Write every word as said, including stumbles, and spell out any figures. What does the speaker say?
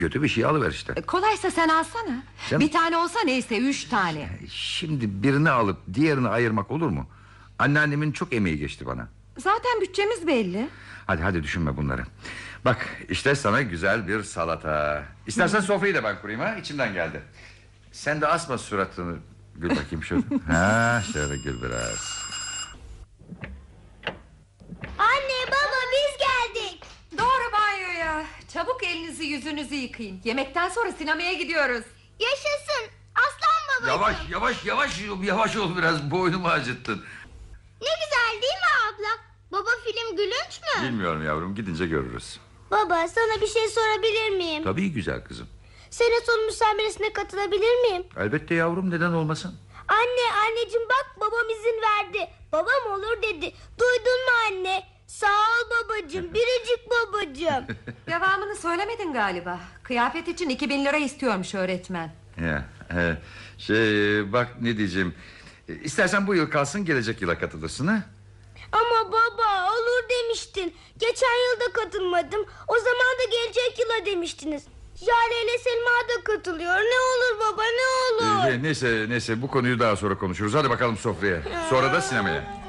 Kötü bir şey alıver işte. E, kolaysa sen alsana. Canım, bir tane olsa neyse, üç tane. Şimdi birini alıp diğerini ayırmak olur mu? Anneannemin çok emeği geçti bana. Zaten bütçemiz belli. Hadi hadi düşünme bunları. Bak işte sana güzel bir salata. İstersen sofrayı da ben kurayım ha, içimden geldi. Sen de asma suratını. Gül bakayım şöyle. Ha, şöyle gül biraz. Anne baba biz geldik. Doğru banyoya. Çabuk elinizi yüzünüzü yıkayın. Yemekten sonra sinemaya gidiyoruz. Yaşasın aslan babacığım. Yavaş yavaş yavaş yavaş ol biraz, boynumu acıttın. Ne güzel değil mi abla? Baba film gülünç mü? Bilmiyorum yavrum, gidince görürüz. Baba sana bir şey sorabilir miyim? Tabii güzel kızım. Sene sonu müsameresine katılabilir miyim? Elbette yavrum, neden olmasın? Anne anneciğim bak babam izin verdi. Babam olur dedi. Duydun mu anne? Sağ ol babacığım, biricik babacığım. Devamını söylemedin galiba. Kıyafet için iki bin lira istiyormuş öğretmen. Ya, e, şey bak ne diyeceğim. E, İstersen bu yıl kalsın, gelecek yıla katılırsın ha? Ama baba olur demiştin. Geçen yılda katılmadım. O zaman da gelecek yıla demiştiniz. Jale ile Selma da katılıyor. Ne olur baba, ne olur. E, neyse neyse bu konuyu daha sonra konuşuruz. Hadi bakalım sofraya. Sonra da sinemaya.